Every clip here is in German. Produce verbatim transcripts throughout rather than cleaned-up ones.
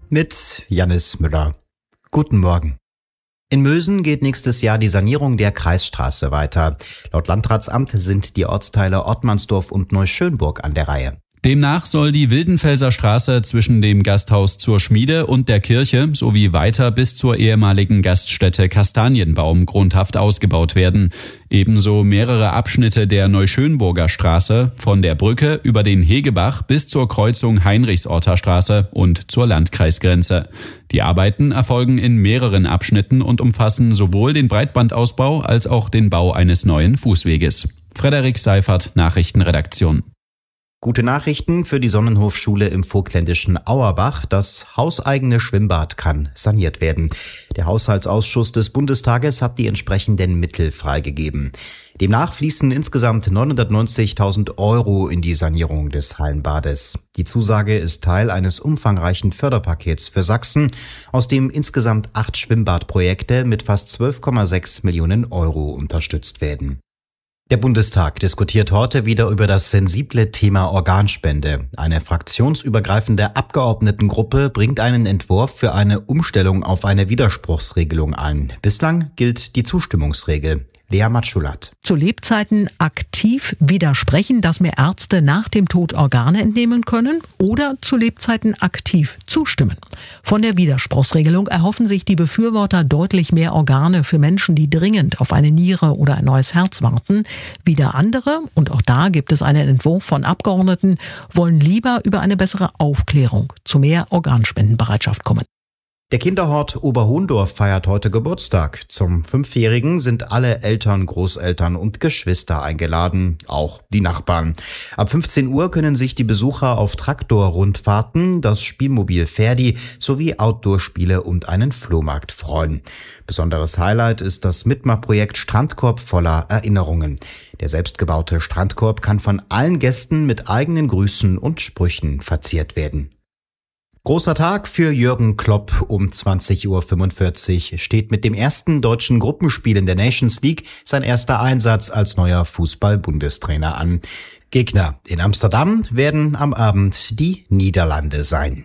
mit Jannis Müller. Guten Morgen. In Mösen geht nächstes Jahr die Sanierung der Kreisstraße weiter. Laut Landratsamt sind die Ortsteile Ottmannsdorf und Neuschönburg an der Reihe. Demnach soll die Wildenfelser Straße zwischen dem Gasthaus zur Schmiede und der Kirche sowie weiter bis zur ehemaligen Gaststätte Kastanienbaum grundhaft ausgebaut werden. Ebenso mehrere Abschnitte der Neuschönburger Straße von der Brücke über den Hegebach bis zur Kreuzung Heinrichsorter Straße und zur Landkreisgrenze. Die Arbeiten erfolgen in mehreren Abschnitten und umfassen sowohl den Breitbandausbau als auch den Bau eines neuen Fußweges. Frederik Seifert, Nachrichtenredaktion. Gute Nachrichten für die Sonnenhofschule im vogtländischen Auerbach. Das hauseigene Schwimmbad kann saniert werden. Der Haushaltsausschuss des Bundestages hat die entsprechenden Mittel freigegeben. Demnach fließen insgesamt neunhundertneunzigtausend Euro in die Sanierung des Hallenbades. Die Zusage ist Teil eines umfangreichen Förderpakets für Sachsen, aus dem insgesamt acht Schwimmbadprojekte mit fast zwölf Komma sechs Millionen Euro unterstützt werden. Der Bundestag diskutiert heute wieder über das sensible Thema Organspende. Eine fraktionsübergreifende Abgeordnetengruppe bringt einen Entwurf für eine Umstellung auf eine Widerspruchsregelung ein. Bislang gilt die Zustimmungsregel. Lea Matschulat. Zu Lebzeiten aktiv widersprechen, dass mir Ärzte nach dem Tod Organe entnehmen können, oder zu Lebzeiten aktiv zustimmen. Von der Widerspruchsregelung erhoffen sich die Befürworter deutlich mehr Organe für Menschen, die dringend auf eine Niere oder ein neues Herz warten. Wieder andere, und auch da gibt es einen Entwurf von Abgeordneten, wollen lieber über eine bessere Aufklärung zu mehr Organspendenbereitschaft kommen. Der Kinderhort Oberhohndorf feiert heute Geburtstag. Zum Fünfjährigen sind alle Eltern, Großeltern und Geschwister eingeladen, auch die Nachbarn. Ab fünfzehn Uhr können sich die Besucher auf Traktor-Rundfahrten, das Spielmobil Ferdi sowie Outdoor-Spiele und einen Flohmarkt freuen. Besonderes Highlight ist das Mitmachprojekt Strandkorb voller Erinnerungen. Der selbstgebaute Strandkorb kann von allen Gästen mit eigenen Grüßen und Sprüchen verziert werden. Großer Tag für Jürgen Klopp. Um zwanzig Uhr fünfundvierzig steht mit dem ersten deutschen Gruppenspiel in der Nations League sein erster Einsatz als neuer Fußball-Bundestrainer an. Gegner in Amsterdam werden am Abend die Niederlande sein.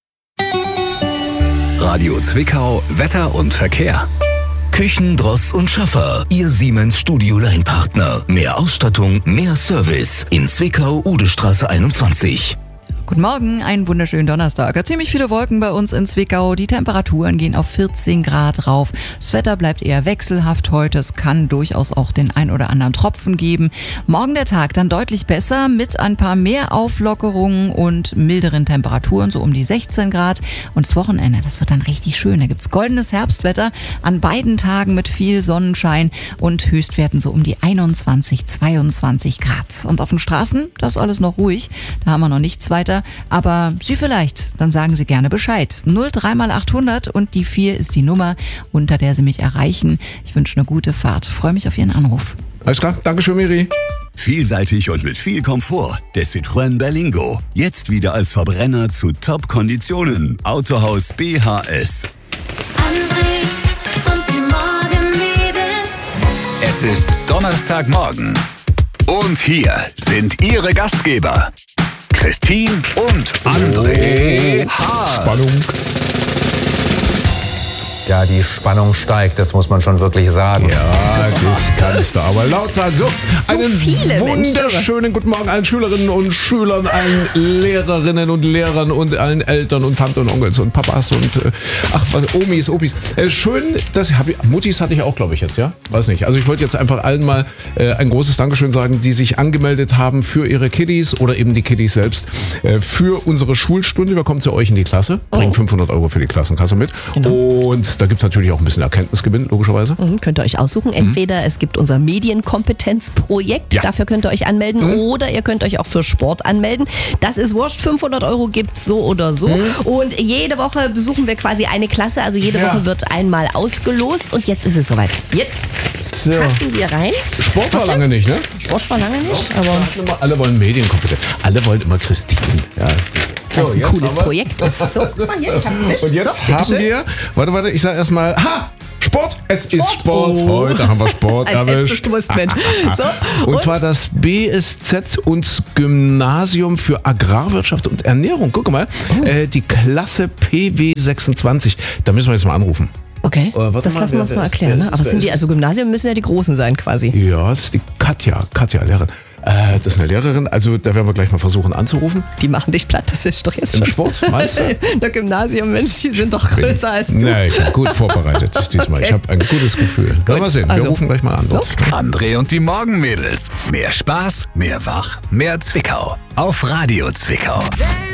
Radio Zwickau, Wetter und Verkehr. Küchen, Dross und Schaffer, Ihr Siemens Studio-Line-Partner. Mehr Ausstattung, mehr Service. In Zwickau, Udestraße einundzwanzig. Guten Morgen, einen wunderschönen Donnerstag. Ziemlich viele Wolken bei uns in Zwickau. Die Temperaturen gehen auf vierzehn Grad rauf. Das Wetter bleibt eher wechselhaft heute. Es kann durchaus auch den ein oder anderen Tropfen geben. Morgen der Tag dann deutlich besser mit ein paar mehr Auflockerungen und milderen Temperaturen, so um die sechzehn Grad. Und das Wochenende, das wird dann richtig schön. Da gibt's goldenes Herbstwetter an beiden Tagen mit viel Sonnenschein und Höchstwerten so um die einundzwanzig, zweiundzwanzig Grad. Und auf den Straßen, das ist alles noch ruhig. Da haben wir noch nichts weiter. Aber Sie vielleicht, dann sagen Sie gerne Bescheid. null drei mal achthundert und die vier ist die Nummer, unter der Sie mich erreichen. Ich wünsche eine gute Fahrt. Freue mich auf Ihren Anruf. Alles klar, Dankeschön, Miri. Vielseitig und mit viel Komfort. Der Citroën Berlingo. Jetzt wieder als Verbrenner zu Top-Konditionen. Autohaus B H S. André und die Morgenmädels. Es ist Donnerstagmorgen. Und hier sind Ihre Gastgeber. Christine und André Haar. Spannung. Ja, die Spannung steigt, das muss man schon wirklich sagen. Ja, das kannst du aber laut sagen. So, So einen viele wunderschönen Menschen. guten Morgen allen Schülerinnen und Schülern, allen Lehrerinnen und Lehrern und allen Eltern und Tanten und Onkels und Papas und äh, ach was, Omis, Opis. Äh, schön, dass hab ich, Muttis hatte ich auch, glaube ich jetzt, ja? Weiß nicht. Also ich wollte jetzt einfach allen mal äh, ein großes Dankeschön sagen, die sich angemeldet haben für ihre Kiddies oder eben die Kiddies selbst äh, für unsere Schulstunde. Wir kommen zu euch in die Klasse, bringen Oh. fünfhundert Euro für die Klassenkasse mit. Genau. Und da gibt es natürlich auch ein bisschen Erkenntnisgewinn, logischerweise. Mhm, könnt ihr euch aussuchen. Entweder mhm. es gibt unser Medienkompetenzprojekt, Ja. dafür könnt ihr euch anmelden, mhm. oder ihr könnt euch auch für Sport anmelden. Das ist wurscht, fünfhundert Euro gibt's so oder so. Mhm. Und jede Woche besuchen wir quasi eine Klasse, also jede Ja. Woche wird einmal ausgelost und jetzt ist es soweit. Jetzt So. passen wir rein. Sport war lange nicht, ne? Sport war lange nicht, Aber aber alle wollen Medienkompetenz. Alle wollen immer Christine. Ja. das ist ein jetzt cooles haben wir- Projekt. So, guck mal hier, ich hab gewischt. Und jetzt so, haben bitteschön. wir, warte, warte, ich sag erstmal, ha! Sport. Es ist Sport. Oh. Heute haben wir Sport Als hättest erwischt. du gewusst, Mensch. So, Und, zwar das B S Z und Gymnasium für Agrarwirtschaft und Ernährung. Guck mal, Oh. äh, die Klasse P W sechsundzwanzig. Da müssen wir jetzt mal anrufen. Okay, Äh, warte das mal, lassen wir wer- uns wer mal ist- erklären. wer Ne? ist- Aber wer sind die, ist- also Gymnasium müssen ja die Großen sein quasi. Ja, das ist die Katja. Katja, Lehrerin. Äh, das ist eine Lehrerin. Also da werden wir gleich mal versuchen anzurufen. Die machen dich platt, das willst du doch jetzt Im schon. Sport, meinst du? Na, Gymnasium, Mensch, die sind doch größer als du. Nee, ich bin gut vorbereitet diesmal. Ich habe ein gutes Gefühl. Na, mal sehen. Wir also- rufen gleich mal an. Los. André und die Morgenmädels. Mehr Spaß, mehr Wach, mehr Zwickau. Auf Radio Zwickau.